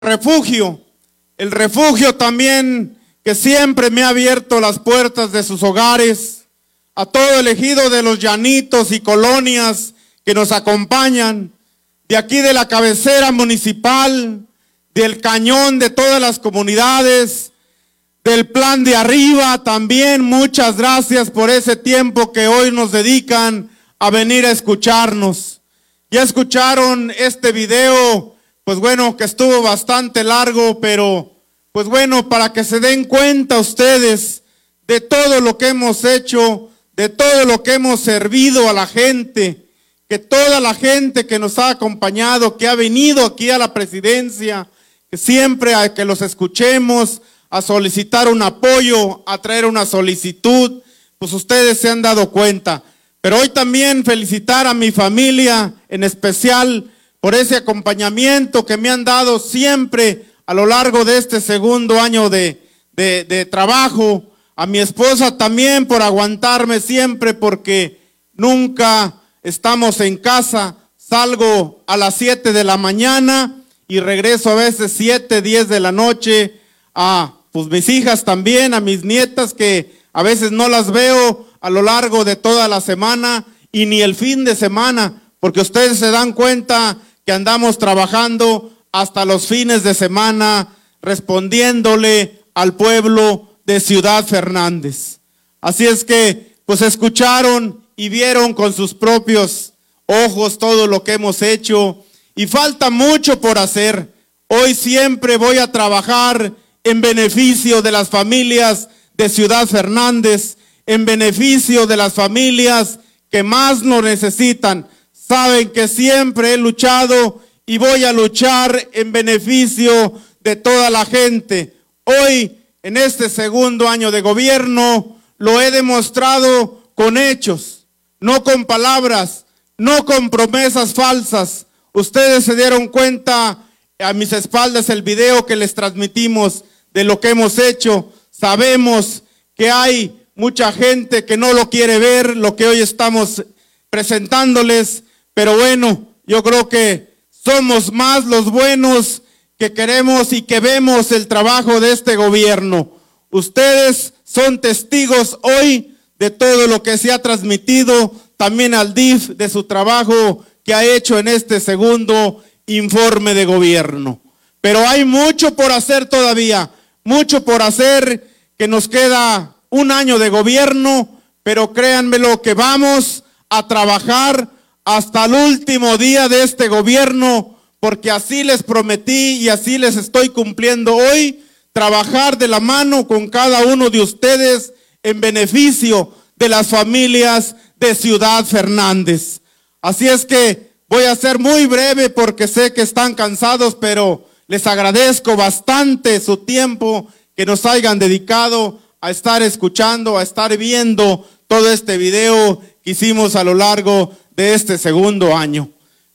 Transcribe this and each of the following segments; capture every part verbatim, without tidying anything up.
refugio, el refugio también que siempre me ha abierto las puertas de sus hogares, a todo el ejido de los llanitos y colonias que nos acompañan, de aquí de la cabecera municipal, del cañón de todas las comunidades, del plan de arriba también. Muchas gracias por ese tiempo que hoy nos dedican a venir a escucharnos. Ya escucharon este video, pues bueno, que estuvo bastante largo, pero pues bueno, para que se den cuenta ustedes de todo lo que hemos hecho, de todo lo que hemos servido a la gente, que toda la gente que nos ha acompañado, que ha venido aquí a la presidencia, que siempre a que los escuchemos, a solicitar un apoyo, a traer una solicitud, pues ustedes se han dado cuenta. Pero hoy también felicitar a mi familia, en especial por ese acompañamiento que me han dado siempre a lo largo de este segundo año de, de, de trabajo. A mi esposa también por aguantarme siempre, porque nunca estamos en casa. Salgo a las siete de la mañana y regreso a veces siete, diez de la noche. A pues mis hijas también, a mis nietas que a veces no las veo a lo largo de toda la semana y ni el fin de semana, porque ustedes se dan cuenta que andamos trabajando hasta los fines de semana, respondiéndole al pueblo de Ciudad Fernández. Así es que, pues escucharon y vieron con sus propios ojos todo lo que hemos hecho, y falta mucho por hacer. Hoy siempre voy a trabajar en beneficio de las familias de Ciudad Fernández, en beneficio de las familias que más lo necesitan. Saben que siempre he luchado y voy a luchar en beneficio de toda la gente. Hoy, en este segundo año de gobierno, lo he demostrado con hechos, no con palabras, no con promesas falsas. Ustedes se dieron cuenta a mis espaldas el video que les transmitimos de lo que hemos hecho. Sabemos que hay mucha gente que no lo quiere ver, lo que hoy estamos presentándoles, pero bueno, yo creo que somos más los buenos que queremos y que vemos el trabajo de este gobierno. Ustedes son testigos hoy de todo lo que se ha transmitido, también al D I F de su trabajo que ha hecho en este segundo informe de gobierno. Pero hay mucho por hacer todavía, mucho por hacer, que nos queda un año de gobierno, pero créanmelo que vamos a trabajar hasta el último día de este gobierno, porque así les prometí y así les estoy cumpliendo hoy, trabajar de la mano con cada uno de ustedes en beneficio de las familias de Ciudad Fernández. Así es que voy a ser muy breve porque sé que están cansados, pero les agradezco bastante su tiempo que nos hayan dedicado a estar escuchando, a estar viendo todo este video que hicimos a lo largo de este segundo año.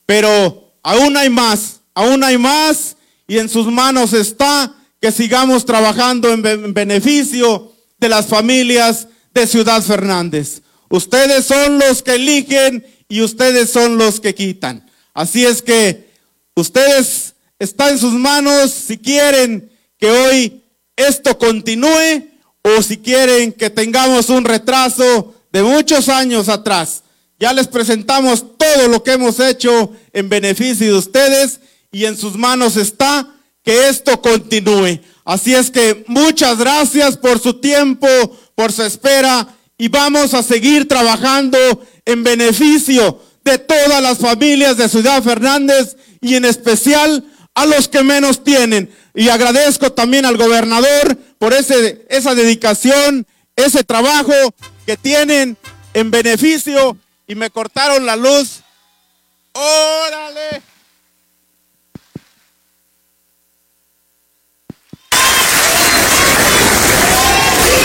Pero aún hay más, aún hay más, y en sus manos está que sigamos trabajando en, be en beneficio de las familias de Ciudad Fernández. Ustedes son los que eligen y ustedes son los que quitan. Así es que ustedes, está en sus manos si quieren que hoy esto continúe o si quieren que tengamos un retraso de muchos años atrás. Ya les presentamos todo lo que hemos hecho en beneficio de ustedes y en sus manos está que esto continúe. Así es que muchas gracias por su tiempo, por su espera, y vamos a seguir trabajando en beneficio de todas las familias de Ciudad Fernández y en especial a los que menos tienen. Y agradezco también al gobernador por ese, esa dedicación, ese trabajo que tienen en beneficio. Y me cortaron la luz. ¡Órale!